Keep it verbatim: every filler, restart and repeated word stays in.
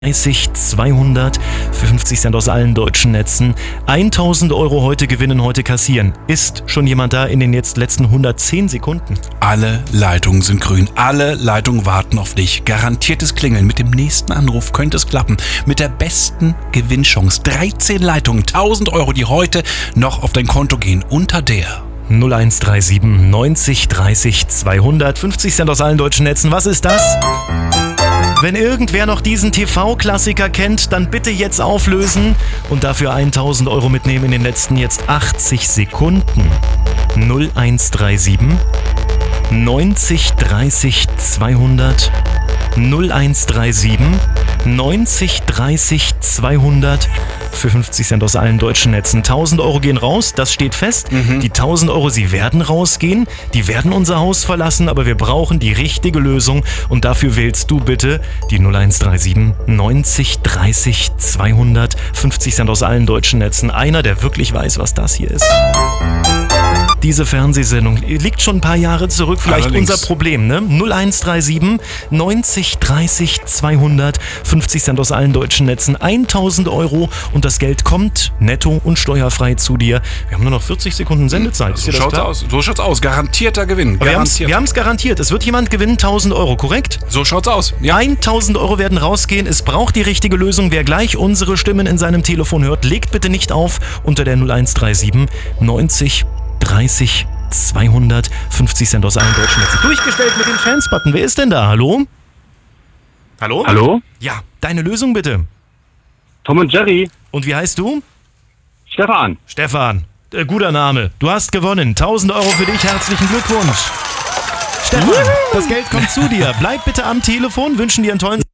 dreißig zweihundert für fünfzig Cent aus allen deutschen Netzen. tausend Euro heute gewinnen, heute kassieren. Ist schon jemand da in den jetzt letzten hundertzehn Sekunden? Alle Leitungen sind grün. Alle Leitungen warten auf dich. Garantiertes Klingeln. Mit dem nächsten Anruf könnte es klappen. Mit der besten Gewinnchance. dreizehn Leitungen, tausend Euro, die heute noch auf dein Konto gehen. Unter der null eins drei sieben neunzig dreißig zweihundert. fünfzig Cent aus allen deutschen Netzen. Was ist das? Wenn irgendwer noch diesen T V-Klassiker kennt, dann bitte jetzt auflösen und dafür tausend Euro mitnehmen in den letzten jetzt achtzig Sekunden. null eins drei sieben neunzig dreißig zweihundert. null eins drei sieben neunzig dreißig zweihundert für fünfzig Cent aus allen deutschen Netzen. tausend Euro gehen raus, das steht fest. Mhm. Die tausend Euro, sie werden rausgehen, die werden unser Haus verlassen, aber wir brauchen die richtige Lösung und dafür wählst du bitte die null eins drei sieben neunzig dreißig zweihundert. fünfzig Cent aus allen deutschen Netzen. Einer, der wirklich weiß, was das hier ist. Diese Fernsehsendung liegt schon ein paar Jahre zurück, vielleicht Allerdings. unser Problem, ne? null eins drei sieben neunzig dreißig zweihundert, fünfzig Cent aus allen deutschen Netzen, tausend Euro und das Geld kommt netto und steuerfrei zu dir. Wir haben nur noch vierzig Sekunden Sendezeit. Ist so dir das schaut's klar? aus. So schaut's aus. Garantierter Gewinn. Aber Garantiert. wir haben es garantiert. Es wird jemand gewinnen, tausend Euro, korrekt? So schaut's aus. Ja. tausend Euro werden rausgehen. Es braucht die richtige Lösung. Wer gleich unsere Stimmen in seinem Telefon hört, legt bitte nicht auf unter der null eins drei sieben neunzig dreißig zweihundert, fünfzig Cent aus allen deutschen Netzen. Durchgestellt mit dem Chance-Button. Wer ist denn da? Hallo? Hallo? Hallo? Ja, deine Lösung bitte. Tom und Jerry. Und wie heißt du? Stefan. Stefan. Äh, guter Name. Du hast gewonnen. tausend Euro für dich. Herzlichen Glückwunsch. Stefan, das Geld kommt zu dir. Bleib bitte am Telefon. Wünschen dir einen tollen